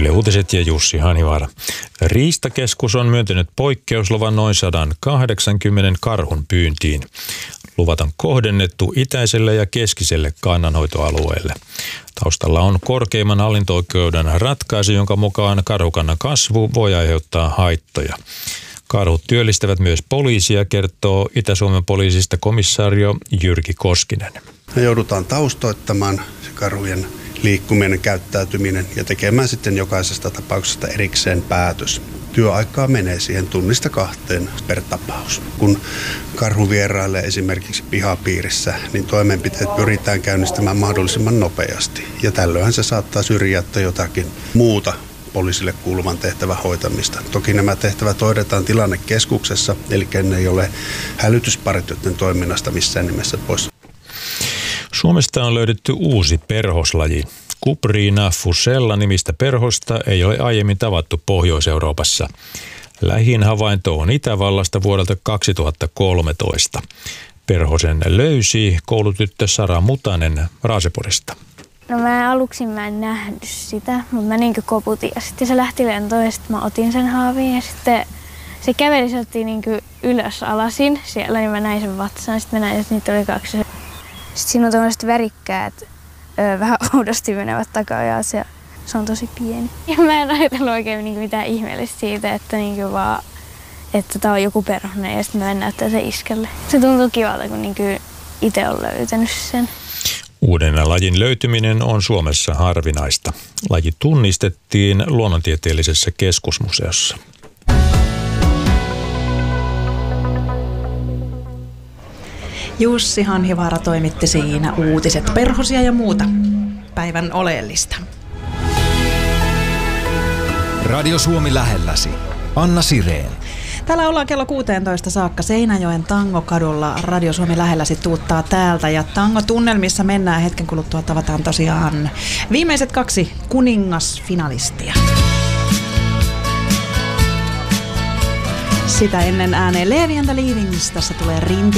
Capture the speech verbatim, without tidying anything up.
Yle Uutiset ja Jussi Hanivaara. Riistakeskus on myöntänyt poikkeusluvan noin sata kahdeksankymmentä karhun pyyntiin. Luvat on kohdennettu itäiselle ja keskiselle kannanhoitoalueelle. Taustalla on korkeimman hallinto-oikeuden ratkaisu, jonka mukaan karhukannan kasvu voi aiheuttaa haittoja. Karhut työllistävät myös poliisia, kertoo Itä-Suomen poliisista komissaario Jyrki Koskinen. Me joudutaan taustoittamaan se karhujen liikkuminen, käyttäytyminen ja tekemään sitten jokaisesta tapauksesta erikseen päätös. Työaikaa menee siihen tunnista kahteen per tapaus. Kun karhu vierailee esimerkiksi pihapiirissä, niin toimenpiteet pyritään käynnistämään mahdollisimman nopeasti. Ja tällöinhän se saattaa syrjäyttää jotakin muuta poliisille kuuluvan tehtävän hoitamista. Toki nämä tehtävät hoidetaan tilannekeskuksessa, eli ne ei ole hälytyspartioiden toiminnasta missään nimessä pois. Suomesta on löydetty uusi perhoslaji. Cuprina fusella nimistä perhosta ei ole aiemmin tavattu Pohjois-Euroopassa. Lähin havainto on Itävallasta vuodelta kaksituhattakolmetoista. Perhosen löysi koulutyttö Sara Mutanen Raaseporista. No mä aluksi mä en nähnyt sitä, mutta mä niinkö koputin ja sitten se lähti lentoon ja sitten mä otin sen haavin ja sitten se käveli sieltä niinkö ylös alasin siellä, niin mä näin sen vatsaan. Sitten mä näin, että niitä oli kaksi. Sitten siinä on tämmöiset värikkäät, öö, vähän oudosti menevät takaajat ja se on tosi pieni. Ja mä en ajatellut oikein niinku mitään ihmeellistä siitä, että niinku vaan, että tää on joku perhonen ja sitten mä en näyttää sen iskelle. Se tuntuu kivalta, kun niinku itse on löytänyt sen. Uuden lajin löytyminen on Suomessa harvinaista. Laji tunnistettiin luonnontieteellisessä keskusmuseossa. Jussi Hanhivaara toimitti siinä uutiset, perhosia ja muuta päivän oleellista. Radio Suomi lähelläsi. Anna Sireen. Täällä ollaan kello kuusitoista saakka Seinäjoen Tangokadulla. Radio Suomi lähelläsi tuuttaa täältä ja tangotunnelmissa mennään hetken kuluttua. Tavataan tosiaan viimeiset kaksi kuningasfinalistia. Sitä ennen ääneen Levi and the Leavings. Tässä tulee Rinti.